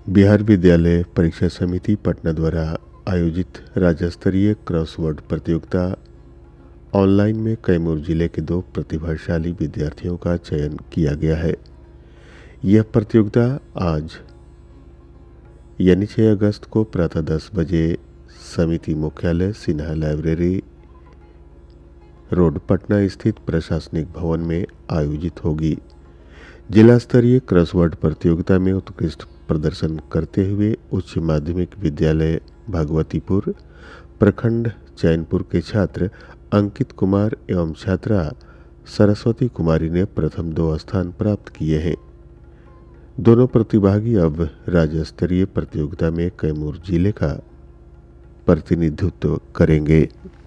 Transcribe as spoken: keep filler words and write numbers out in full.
बिहार विद्यालय परीक्षा समिति पटना द्वारा आयोजित राज्य स्तरीय क्रॉसवर्ड प्रतियोगिता ऑनलाइन में कैमूर जिले के दो प्रतिभाशाली विद्यार्थियों का चयन किया गया है। यह प्रतियोगिता आज यानी छह अगस्त को प्रातः दस बजे समिति मुख्यालय सिन्हा लाइब्रेरी रोड पटना स्थित प्रशासनिक भवन में आयोजित होगी। जिला स्तरीय क्रॉसवर्ड प्रतियोगिता में उत्कृष्ट प्रदर्शन करते हुए उच्च माध्यमिक विद्यालय भगवतीपुर प्रखंड चैनपुर के छात्र अंकित कुमार एवं छात्रा सरस्वती कुमारी ने प्रथम दो स्थान प्राप्त किए हैं। दोनों प्रतिभागी अब राज्य स्तरीय प्रतियोगिता में कैमूर जिले का प्रतिनिधित्व करेंगे।